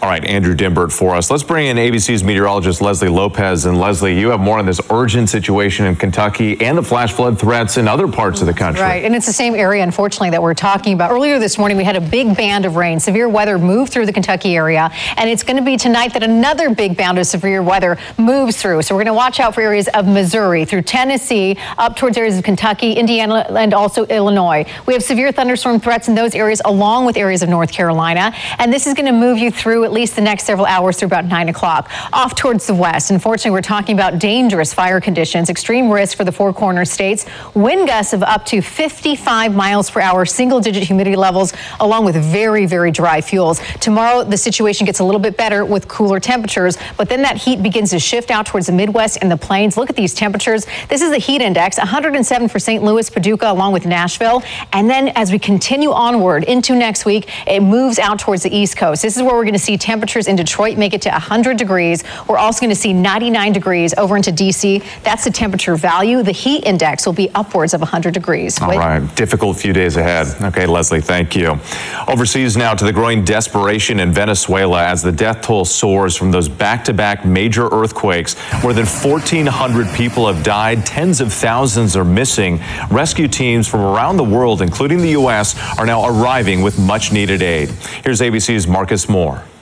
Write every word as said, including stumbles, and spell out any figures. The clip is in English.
All right, Andrew Dymburt for us. Let's bring in A B C's meteorologist Leslie Lopez. And Leslie, you have more on this urgent situation in Kentucky and the flash flood threats in other parts of the country. Right, and it's the same area, unfortunately, that we're talking about. Earlier this morning, we had a big band of rain. Severe weather moved through the Kentucky area, and it's going to be tonight that another big band of severe weather moves through. So we're going to watch out for areas of Missouri, through Tennessee, up towards areas of Kentucky, Indiana, and also Illinois. We have severe thunderstorm threats in those areas, along with areas of North Carolina, and this is going to move you through at least the next several hours through about nine o'clock. Off towards the west, unfortunately, we're talking about dangerous fire conditions, extreme risk for the Four Corners states, wind gusts of up to fifty-five miles per hour, single-digit humidity levels, along with very, very dry fuels. Tomorrow, the situation gets a little bit better with cooler temperatures, but then that heat begins to shift out towards the Midwest and the plains. Look at these temperatures. This is the heat index, one hundred seven for Saint Louis, Paducah, along with Nashville. And then as we continue onward into next week, it moves out towards the East Coast. This is where we're going to see temperatures in Detroit make it to one hundred degrees. We're also going to see ninety-nine degrees over into D C. That's the temperature value. The heat index will be upwards of one hundred degrees. All Wait. right, difficult few days ahead. Okay, Leslie, thank you. Overseas now to the growing desperation in Venezuela as the death toll soars from those back-to-back major earthquakes. More than fourteen hundred people have died. Tens of thousands are missing. Rescue teams from around the world, including the U S, are now arriving with much-needed aid. Here's A B C's Marcus Moore.